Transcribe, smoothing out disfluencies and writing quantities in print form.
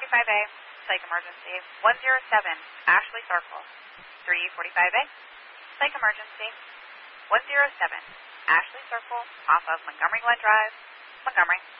345A, psych emergency. 107, Ashley Circle. 345A, psych emergency. 107, Ashley Circle, off of Montgomery Glen Drive, Montgomery.